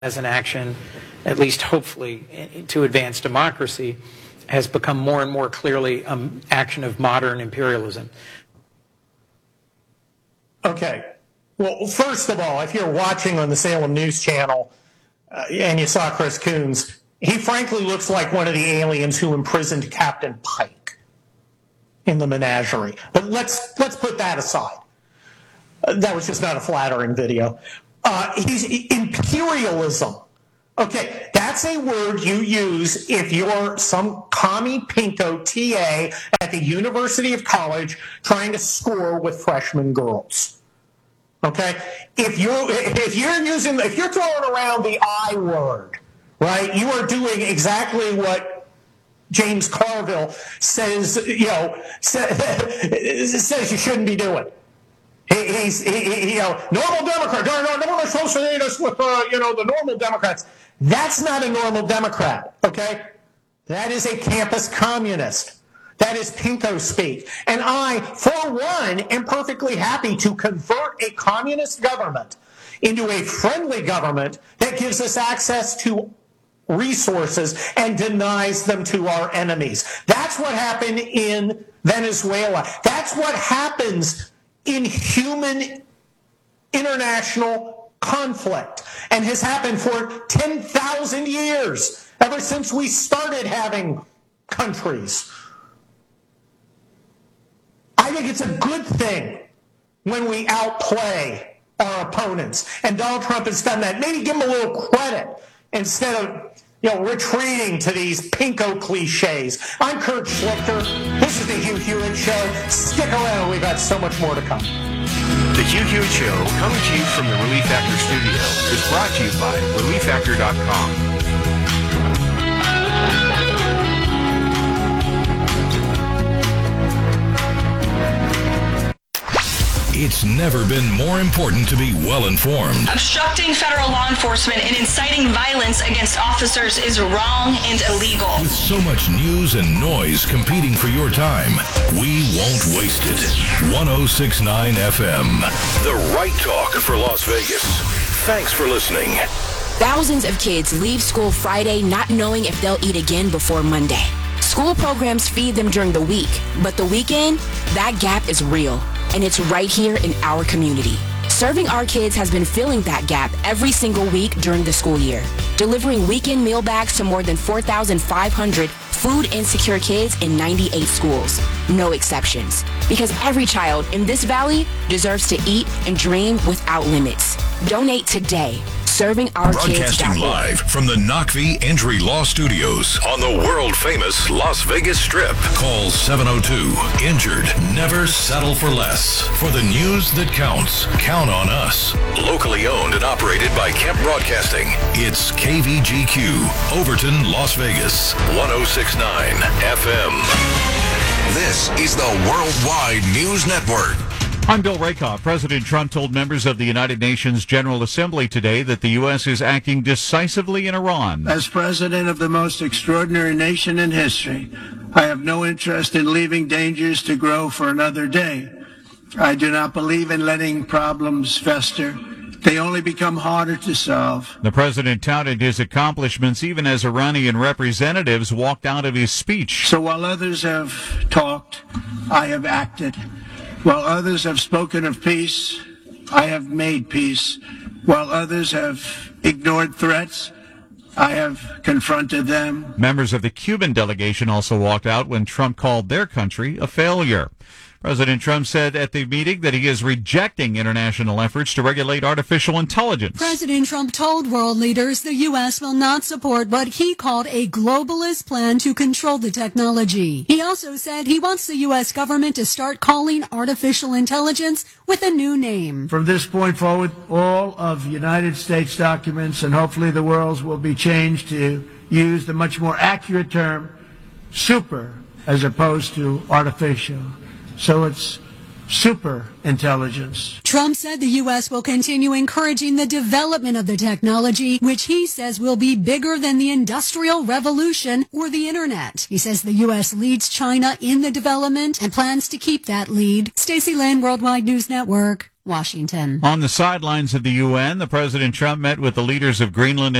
as an action, at least hopefully, to advance democracy, has become more and more clearly an action of modern imperialism. Okay. Well, first of all, if you're watching on the Salem News Channel and you saw Chris Coons, he frankly looks like one of the aliens who imprisoned Captain Pike in the menagerie. But let's put that aside. That was just not a flattering video. He's imperialism. Okay, that's a word you use if you're some commie pinko TA at the University of College trying to score with freshman girls. Okay, if you're throwing around the I word, right? You are doing exactly what James Carville says you shouldn't be doing. He's normal Democrat. No one associate us with the normal Democrats. That's not a normal Democrat. Okay, that is a campus communist. That is pinko speak. And I, for one, am perfectly happy to convert a communist government into a friendly government that gives us access to resources and denies them to our enemies. That's what happened in Venezuela. That's what happens in human international conflict and has happened for 10,000 years, ever since we started having countries. I think it's a good thing when we outplay our opponents, and Donald Trump has done that. Maybe give him a little credit instead of retreating to these pinko cliches. I'm Kurt Schlichter. This is the Hugh Hewitt Show. Stick around. We've got so much more to come. The Hugh Hewitt Show, coming to you from the Relief Factor studio, is brought to you by ReliefFactor.com. It's never been more important to be well-informed. Obstructing federal law enforcement and inciting violence against officers is wrong and illegal. With so much news and noise competing for your time, we won't waste it. 106.9 FM, the right talk for Las Vegas. Thanks for listening. Thousands of kids leave school Friday not knowing if they'll eat again before Monday. School programs feed them during the week, but the weekend, that gap is real. And it's right here in our community. Serving Our Kids has been filling that gap every single week during the school year, delivering weekend meal bags to more than 4,500 food-insecure kids in 98 schools. No exceptions. Because every child in this valley deserves to eat and dream without limits. Donate today. ServingOurKids.org. Broadcasting live from the Knockvie Injury Law Studios on the world-famous Las Vegas Strip. Call 702-INJURED. Never settle for less. For the news that counts, count on us. Locally owned and operated by Kemp Broadcasting. It's KVGQ, Overton, Las Vegas, 106.9 FM. This is the Worldwide News Network. I'm Bill Rakoff. President Trump told members of the United Nations General Assembly today that the U.S. is acting decisively in Iran. As president of the most extraordinary nation in history, I have no interest in leaving dangers to grow for another day. I do not believe in letting problems fester. They only become harder to solve. The president touted his accomplishments even as Iranian representatives walked out of his speech. So while others have talked, I have acted. While others have spoken of peace, I have made peace. While others have ignored threats, I have confronted them. Members of the Cuban delegation also walked out when Trump called their country a failure. President Trump said at the meeting that he is rejecting international efforts to regulate artificial intelligence. President Trump told world leaders the U.S. will not support what he called a globalist plan to control the technology. He also said he wants the U.S. government to start calling artificial intelligence with a new name. From this point forward, all of United States documents and hopefully the world's will be changed to use the much more accurate term super as opposed to artificial. So it's super intelligence. Trump said the U.S. will continue encouraging the development of the technology, which he says will be bigger than the Industrial Revolution or the Internet. He says the U.S. leads China in the development and plans to keep that lead. Stacey Lynn, Worldwide News Network, Washington. On the sidelines of the UN, the President Trump met with the leaders of Greenland